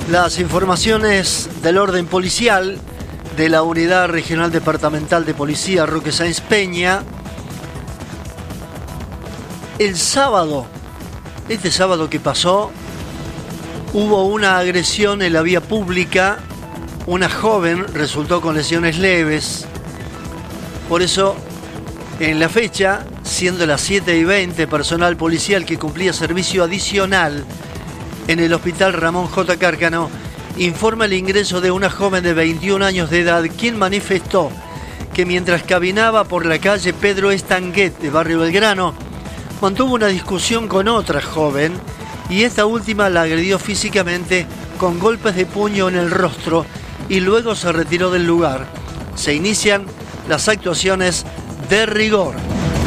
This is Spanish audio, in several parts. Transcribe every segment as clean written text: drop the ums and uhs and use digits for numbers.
Las informaciones del orden policial de la Unidad Regional Departamental de Policía Roque Sáenz Peña. El sábado, este sábado que pasó, hubo una agresión en la vía pública. Una joven resultó con lesiones leves. Por eso, en la fecha, siendo las 7:20, personal policial que cumplía servicio adicional en el Hospital Ramón J. Cárcano informa el ingreso de una joven de 21 años de edad, quien manifestó que mientras caminaba por la calle Pedro Estanguet de Barrio Belgrano, mantuvo una discusión con otra joven y esta última la agredió físicamente con golpes de puño en el rostro y luego se retiró del lugar. Se inician las actuaciones de rigor.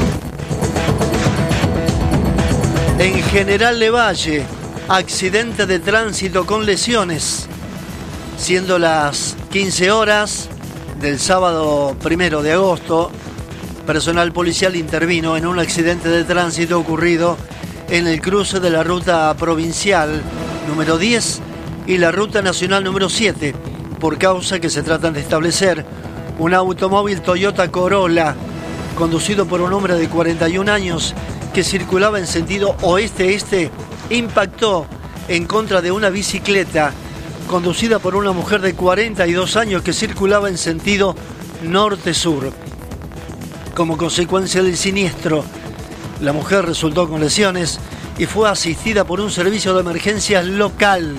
En General Lavalle, accidente de tránsito con lesiones. Siendo las 15 horas del sábado 1 de agosto, personal policial intervino en un accidente de tránsito ocurrido en el cruce de la ruta provincial número 10 y la ruta nacional número 7, por causa que se tratan de establecer. Un automóvil Toyota Corolla, conducido por un hombre de 41 años que circulaba en sentido oeste-este, impactó en contra de una bicicleta conducida por una mujer de 42 años que circulaba en sentido norte-sur. Como consecuencia del siniestro, la mujer resultó con lesiones y fue asistida por un servicio de emergencias local.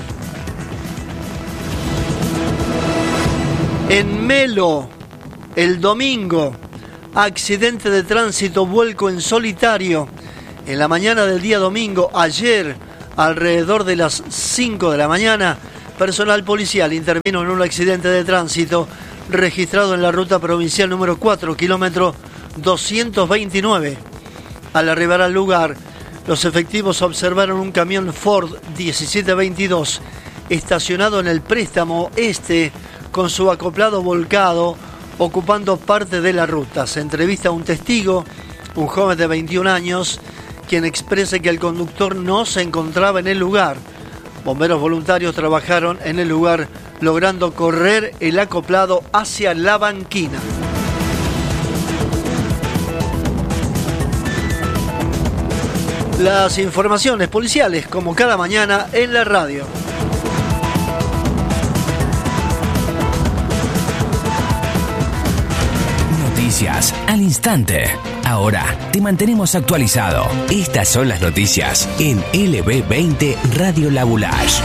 En Melo, el domingo, accidente de tránsito, vuelco en solitario. En la mañana del día domingo, ayer, alrededor de las 5 de la mañana, personal policial intervino en un accidente de tránsito registrado en la ruta provincial número 4, kilómetro 229. Al arribar al lugar, los efectivos observaron un camión Ford 1722 estacionado en el préstamo este con su acoplado volcado, ocupando parte de la ruta. Se entrevista a un testigo, un joven de 21 años, quien expresa que el conductor no se encontraba en el lugar. Bomberos voluntarios trabajaron en el lugar, logrando correr el acoplado hacia la banquina. Las informaciones policiales, como cada mañana en la radio. Noticias al instante. Ahora te mantenemos actualizado. Estas son las noticias en LB20 Radio Labulash.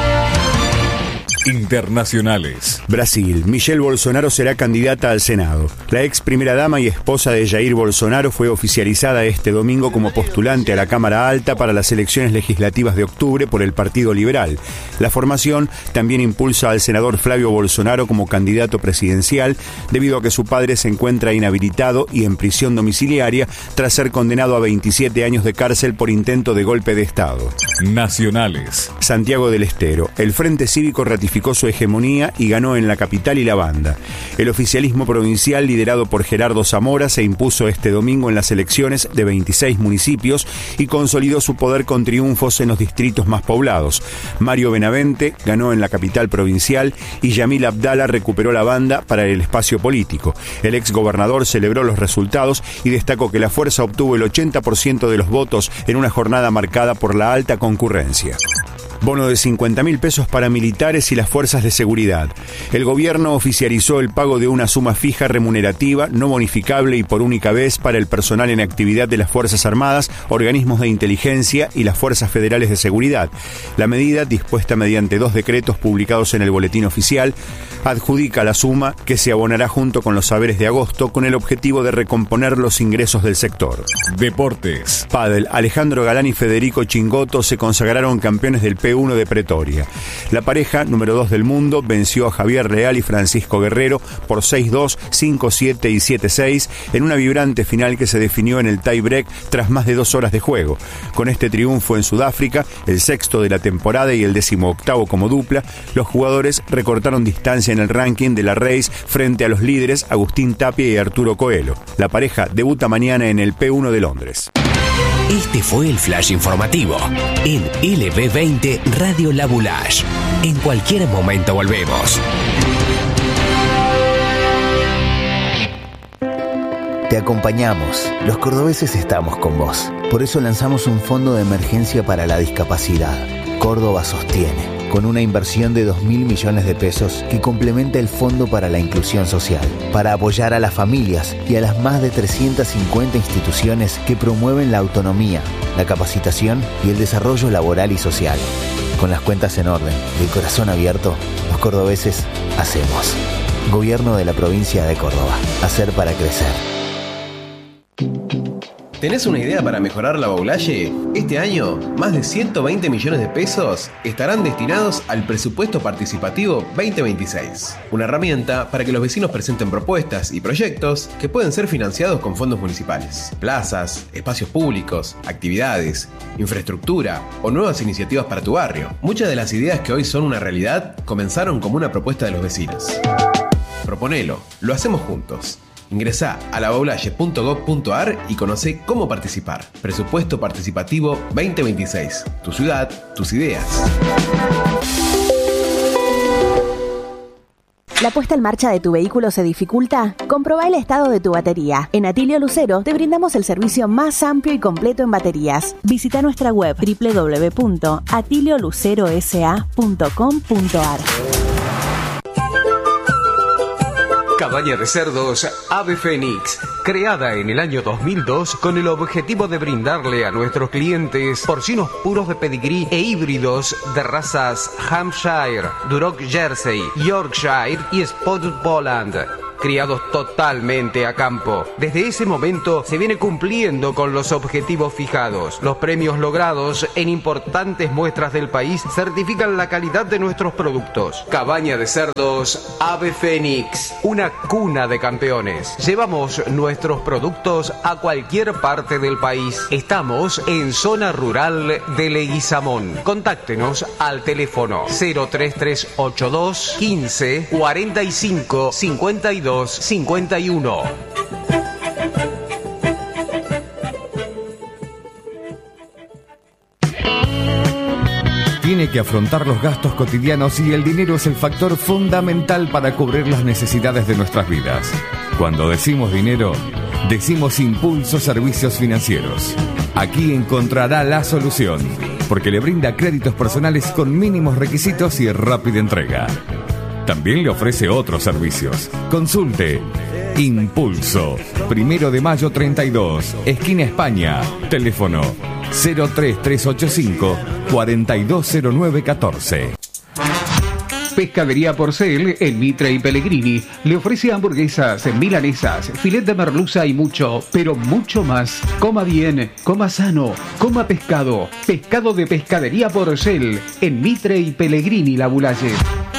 Internacionales. Brasil. Michelle Bolsonaro será candidata al Senado. La ex primera dama y esposa de Jair Bolsonaro fue oficializada este domingo como postulante a la Cámara Alta para las elecciones legislativas de octubre por el Partido Liberal. La formación también impulsa al senador Flavio Bolsonaro como candidato presidencial, debido a que su padre se encuentra inhabilitado y en prisión domiciliaria tras ser condenado a 27 años de cárcel por intento de golpe de Estado. Nacionales. Santiago del Estero. El Frente Cívico ratificó su hegemonía y ganó en la capital y la banda. El oficialismo provincial, liderado por Gerardo Zamora, se impuso este domingo en las elecciones de 26 municipios y consolidó su poder con triunfos en los distritos más poblados. Mario Benavente ganó en la capital provincial y Yamil Abdala recuperó la banda para el espacio político. El exgobernador celebró los resultados y destacó que la fuerza obtuvo el 80% de los votos en una jornada marcada por la alta concurrencia. Bono de 50.000 pesos para militares y las fuerzas de seguridad. El gobierno oficializó el pago de una suma fija remunerativa, no bonificable y por única vez para el personal en actividad de las Fuerzas Armadas, organismos de inteligencia y las Fuerzas Federales de Seguridad. La medida, dispuesta mediante 2 decretos publicados en el Boletín Oficial, adjudica la suma que se abonará junto con los saberes de agosto con el objetivo de recomponer los ingresos del sector. Deportes. Pádel. Alejandro Galán y Federico Chingotto se consagraron campeones del P1 de Pretoria. La pareja número 2 del mundo venció a Javier Leal y Francisco Guerrero por 6-2, 5-7 y 7-6 en una vibrante final que se definió en el tie-break tras más de 2 horas de juego. Con este triunfo en Sudáfrica, el 6º de la temporada y el 18º como dupla, los jugadores recortaron distancia en el ranking de la Race frente a los líderes Agustín Tapia y Arturo Coelho. La pareja debuta mañana en el P1 de Londres. Este fue el flash informativo en LB20 Radio La Boulaye. En cualquier momento volvemos. Te acompañamos. Los cordobeses estamos con vos. Por eso lanzamos un fondo de emergencia para la discapacidad. Córdoba sostiene, con una inversión de 2.000 millones de pesos que complementa el Fondo para la Inclusión Social, para apoyar a las familias y a las más de 350 instituciones que promueven la autonomía, la capacitación y el desarrollo laboral y social. Con las cuentas en orden y el corazón abierto, los cordobeses hacemos. Gobierno de la provincia de Córdoba. Hacer para crecer. ¿Tenés una idea para mejorar la Boulaye? Este año, más de 120 millones de pesos estarán destinados al Presupuesto Participativo 2026. Una herramienta para que los vecinos presenten propuestas y proyectos que pueden ser financiados con fondos municipales. Plazas, espacios públicos, actividades, infraestructura o nuevas iniciativas para tu barrio. Muchas de las ideas que hoy son una realidad comenzaron como una propuesta de los vecinos. Proponelo, lo hacemos juntos. Ingresá a laboulaye.gov.ar y conocé cómo participar. Presupuesto Participativo 2026. Tu ciudad, tus ideas. ¿La puesta en marcha de tu vehículo se dificulta? Comprobá el estado de tu batería. En Atilio Lucero te brindamos el servicio más amplio y completo en baterías. Visita nuestra web www.atiliolucerosa.com.ar. Cabaña de cerdos Ave Fénix, creada en el año 2002 con el objetivo de brindarle a nuestros clientes porcinos puros de pedigrí e híbridos de razas Hampshire, Duroc Jersey, Yorkshire y Spotted Poland, criados totalmente a campo. Desde ese momento se viene cumpliendo con los objetivos fijados. Los premios logrados en importantes muestras del país certifican la calidad de nuestros productos. Cabaña de cerdos Ave Fénix, una cuna de campeones. Llevamos nuestros productos a cualquier parte del país. Estamos en zona rural de Leguizamón. Contáctenos al teléfono 03382 15 45 52 51. Tiene que afrontar los gastos cotidianos y el dinero es el factor fundamental para cubrir las necesidades de nuestras vidas. Cuando decimos dinero, decimos Impulso Servicios Financieros. Aquí encontrará la solución, porque le brinda créditos personales con mínimos requisitos y rápida entrega. También le ofrece otros servicios. Consulte Impulso, 1 de mayo 32, esquina España. Teléfono 03385 420914. Pescadería Porcel en Mitre y Pellegrini le ofrece hamburguesas, milanesas, filet de merluza y mucho, pero mucho más. Coma bien, coma sano, coma pescado. Pescado de Pescadería Porcel en Mitre y Pellegrini, La Boulaye.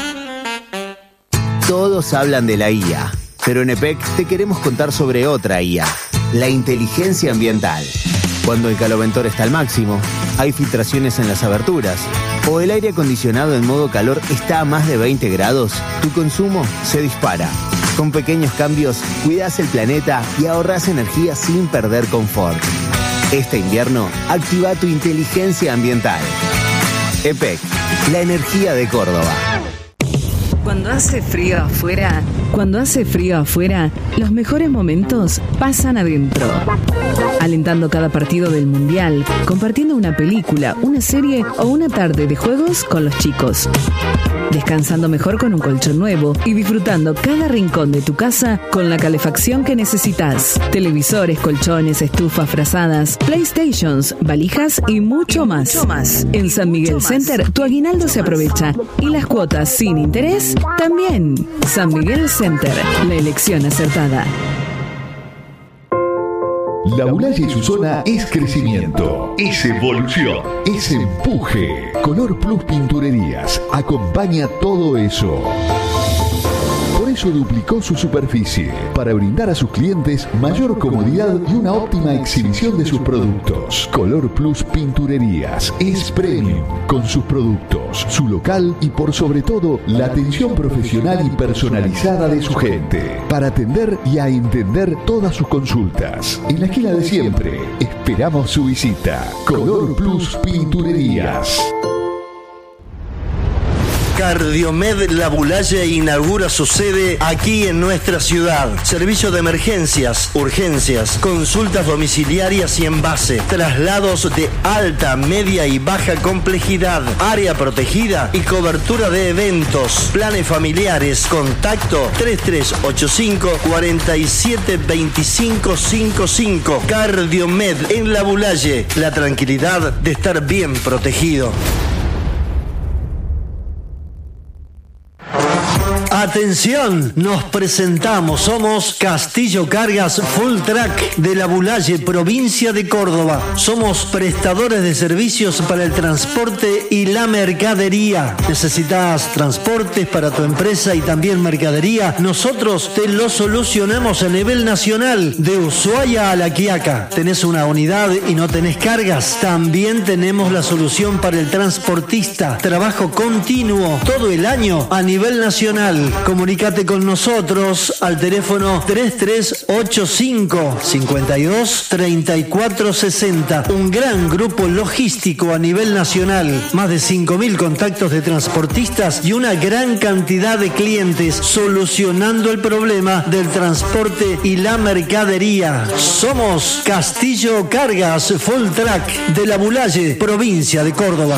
Todos hablan de la IA, pero en EPEC te queremos contar sobre otra IA, la inteligencia ambiental. Cuando el caloventor está al máximo, hay filtraciones en las aberturas, o el aire acondicionado en modo calor está a más de 20 grados, tu consumo se dispara. Con pequeños cambios, cuidás el planeta y ahorrás energía sin perder confort. Este invierno, activa tu inteligencia ambiental. EPEC, la energía de Córdoba. Cuando hace frío afuera, los mejores momentos pasan adentro. Alentando cada partido del Mundial, compartiendo una película, una serie o una tarde de juegos con los chicos. Descansando mejor con un colchón nuevo y disfrutando cada rincón de tu casa con la calefacción que necesitas. Televisores, colchones, estufas, frazadas, PlayStations, valijas y mucho más. En San Miguel Center, tu aguinaldo se aprovecha y las cuotas sin interés también. San Miguel Center, la elección acertada. La Boulaye y su zona es crecimiento, es evolución, es empuje. Color Plus Pinturerías acompaña todo eso. Por eso duplicó su superficie, para brindar a sus clientes mayor comodidad y una óptima exhibición de sus productos. Color Plus Pinturerías es premium con sus productos. productos, su local y por sobre todo la atención profesional y personalizada de su gente para atender y a entender todas sus consultas. En la esquina de siempre, esperamos su visita. Color Plus Pinturerías. Cardiomed Labulaye inaugura su sede aquí en nuestra ciudad. Servicio de emergencias, urgencias, consultas domiciliarias y en base, traslados de alta, media y baja complejidad, área protegida y cobertura de eventos, planes familiares. Contacto 3385 472555. Cardiomed en Labulaye. La tranquilidad de estar bien protegido. Atención, nos presentamos, somos Castillo Cargas Full Track de Labulaye, provincia de Córdoba. Somos prestadores de servicios para el transporte y la mercadería. ¿Necesitas transportes para tu empresa y también mercadería? Nosotros te lo solucionamos a nivel nacional, de Ushuaia a La Quiaca. ¿Tenés una unidad y no tenés cargas? También tenemos la solución para el transportista. Trabajo continuo todo el año a nivel nacional. Comunícate con nosotros al teléfono 3385 52 34 60. Un gran grupo logístico a nivel nacional. Más de 5.000 contactos de transportistas y una gran cantidad de clientes solucionando el problema del transporte y la mercadería. Somos Castillo Cargas Full Track de Labulaye, provincia de Córdoba.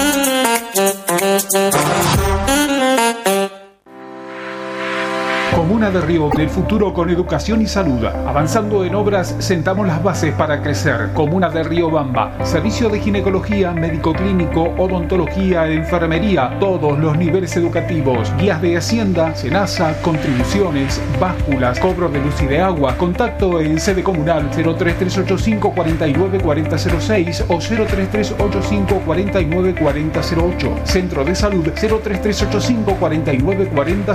Comuna de Río del futuro con educación y salud. Avanzando en obras, sentamos las bases para crecer. Comuna de Riobamba. Servicio de ginecología, médico clínico, odontología, enfermería, todos los niveles educativos. Guías de Hacienda, Senasa, contribuciones, básculas, cobro de luz y de agua. Contacto en sede comunal 03385 49 4006 o 03385 49 4008. Centro de Salud 03385 49 40